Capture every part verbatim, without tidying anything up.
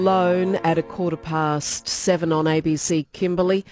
Alone at a quarter past seven on A B C Kimberley.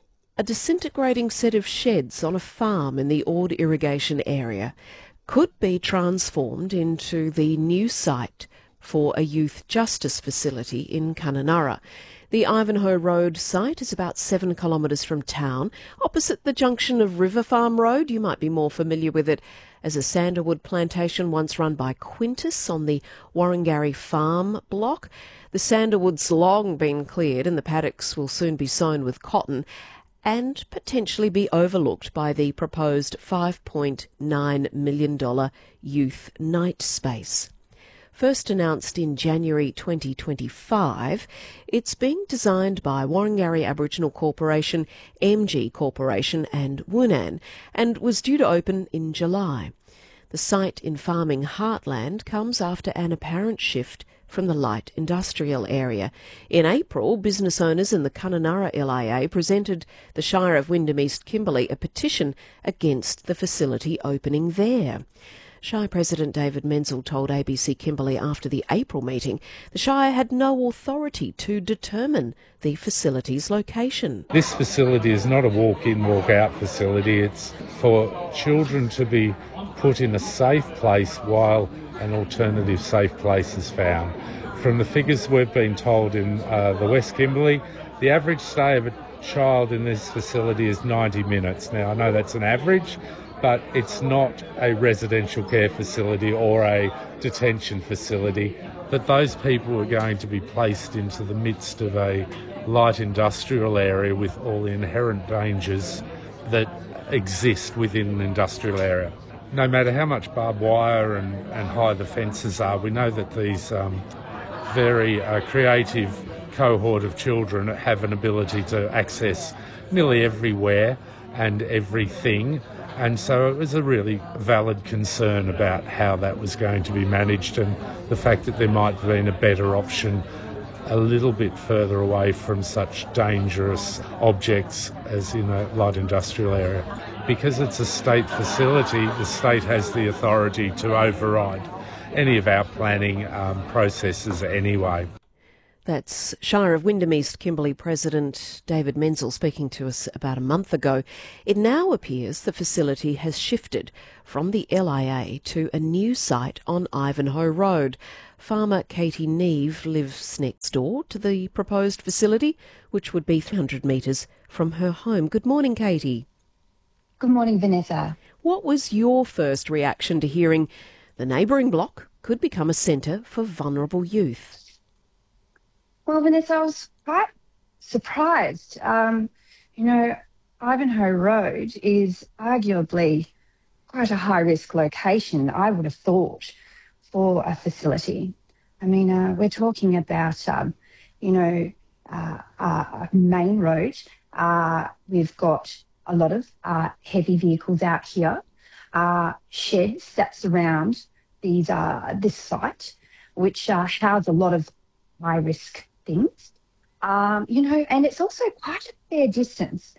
A disintegrating set of sheds on a farm in the Ord irrigation area could be transformed into the new site for a youth justice facility in Kununurra. The Ivanhoe Road site is about seven kilometres from town, opposite the junction of River Farm Road. You might be more familiar with it as a sandalwood plantation once run by Quintus on the Warringah Farm block. The sandalwood's long been cleared and the paddocks will soon be sown with cotton and potentially be overlooked by the proposed five point nine million dollars youth night space. First announced in January twenty twenty-five, it's being designed by Warringah Aboriginal Corporation, M G Corporation and Woonan, and was due to open in July. The site in farming heartland comes after an apparent shift from the light industrial area. In April, business owners in the Kununurra L I A presented the Shire of Wyndham East Kimberley a petition against the facility opening there. Shire President David Menzel told A B C Kimberley after the April meeting the Shire had no authority to determine the facility's location. This facility is not a walk-in, walk-out facility. It's for children to be put in a safe place while an alternative safe place is found. From the figures we've been told in uh, the West Kimberley, the average stay of a child in this facility is ninety minutes. Now, I know that's an average, but it's not a residential care facility or a detention facility. But those people are going to be placed into the midst of a light industrial area with all the inherent dangers that exist within an industrial area. No matter how much barbed wire and, and high the fences are, we know that these um, very uh, creative cohort of children have an ability to access nearly everywhere and everything. And so it was a really valid concern about how that was going to be managed and the fact that there might have been a better option a little bit further away from such dangerous objects as in a light industrial area. Because it's a state facility, the state has the authority to override any of our planning um, processes anyway. That's Shire of Wyndham East Kimberley President David Menzel speaking to us about a month ago. It now appears the facility has shifted from the L I A to a new site on Ivanhoe Road. Farmer Katie Neve lives next door to the proposed facility, which would be three hundred metres from her home. Good morning, Katie. Good morning, Vanessa. What was your first reaction to hearing the neighbouring block could become a centre for vulnerable youth? Well, Vanessa, I was quite surprised. Um, you know, Ivanhoe Road is arguably quite a high-risk location, I would have thought, for a facility. I mean, uh, we're talking about, um, you know, uh, a main road. Uh, we've got a lot of uh, heavy vehicles out here, uh, sheds that surround these uh, this site, which uh, house a lot of high-risk things. Um, you know, and it's also quite a fair distance